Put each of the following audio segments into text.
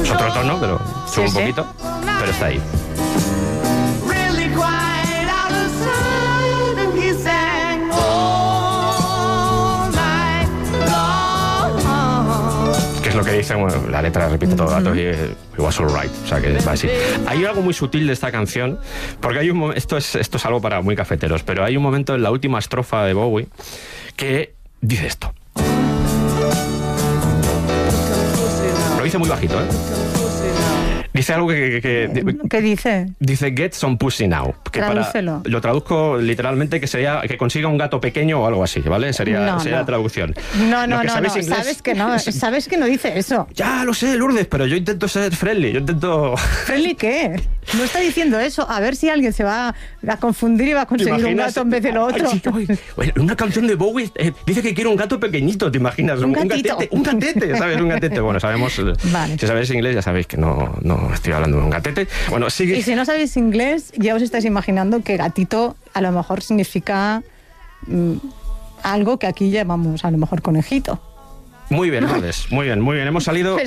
Es otro tono, pero sube un poquito, pero está ahí. Lo que dice, bueno, la letra repite todo el rato y it was alright, o sea que va así. Hay algo muy sutil de esta canción, porque hay esto es algo para muy cafeteros, pero hay un momento en la última estrofa de Bowie que dice esto. Lo dice muy bajito, ¿eh? Dice algo ¿Qué dice? Dice get some pussy now. Que lo traduzco literalmente, que sería que consiga un gato pequeño o algo así, ¿vale? Sería la traducción. No, sabes que no dice eso. Ya lo sé, Lourdes, pero yo intento ser friendly, ¿Friendly qué? No está diciendo eso. A ver si alguien se va a confundir y va a conseguir un gato en vez de lo otro. Una canción de Bowie dice que quiere un gato pequeñito, ¿te imaginas? Un gatete, ¿sabes? Un gatete. Bueno, sabemos, vale. Si sabéis inglés ya sabéis que no estoy hablando de un gatete. Bueno, sigue. Y si no sabéis inglés, ya os estáis imaginando que gatito a lo mejor significa algo que aquí llamamos a lo mejor conejito. Muy bien, Lourdes, muy bien. Hemos salido...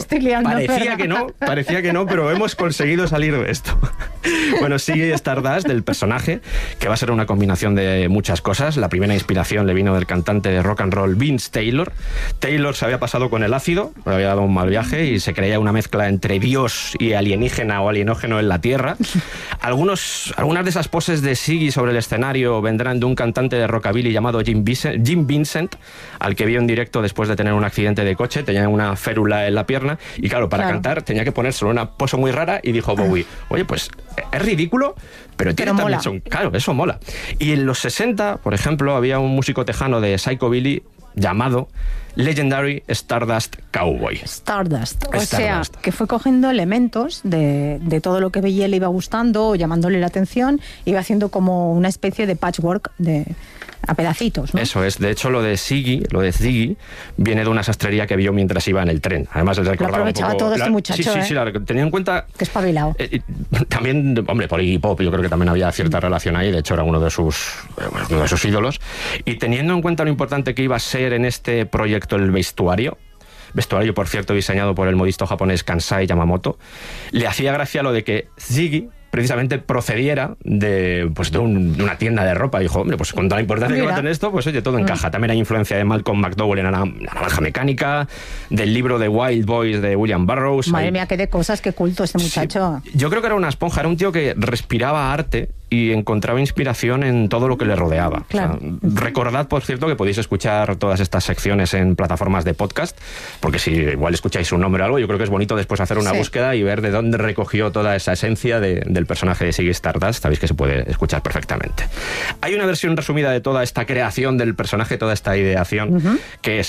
Parecía que no, pero hemos conseguido salir de esto. Bueno, sigue Stardust, del personaje, que va a ser una combinación de muchas cosas. La primera inspiración le vino del cantante de rock and roll Vince Taylor. Taylor se había pasado con el ácido, le había dado un mal viaje y se creía una mezcla entre Dios y alienígena o alienógeno en la Tierra. Algunas de esas poses de Ziggy sobre el escenario vendrán de un cantante de rockabilly llamado Jim Vincent, al que vio en directo después de tener un accidente de coche, tenía una férula en la pierna y para cantar tenía que ponérselo una pose muy rara y dijo Bowie, oye, pues es ridículo, pero tiene también son... Claro, eso mola. Y en los 60, por ejemplo, había un músico tejano de psychobilly llamado Legendary Stardust Cowboy. Stardust. O sea, que fue cogiendo elementos de todo lo que veía y le iba gustando, llamándole la atención, iba haciendo como una especie de patchwork a pedacitos, ¿no? Eso es. De hecho, lo de Ziggy viene de una sastrería que vio mientras iba en el tren. Además, le recordaba lo aprovechaba un poco todo este muchacho. Sí, tenía en cuenta... Que espabilado. También, hombre, por Iggy Pop, yo creo que también había cierta relación ahí. De hecho, era uno de sus ídolos. Y teniendo en cuenta lo importante que iba a ser en este proyecto el vestuario, por cierto, diseñado por el modisto japonés Kansai Yamamoto, le hacía gracia lo de que Ziggy precisamente procediera de una tienda de ropa. Dijo, hombre, pues con toda la importancia que va a tener esto, pues oye, todo encaja. También hay influencia de Malcolm McDowell en La Naranja Mecánica, del libro de Wild Boys de William Burroughs. Madre mía, qué de cosas, qué culto este muchacho. Sí, yo creo que era una esponja, era un tío que respiraba arte y encontraba inspiración en todo lo que le rodeaba. Claro. O sea, recordad, por cierto, que podéis escuchar todas estas secciones en plataformas de podcast, porque si igual escucháis un nombre o algo, yo creo que es bonito después hacer una búsqueda y ver de dónde recogió toda esa esencia del personaje de Ziggy Stardust. Sabéis que se puede escuchar perfectamente. Hay una versión resumida de toda esta creación del personaje, toda esta ideación, que es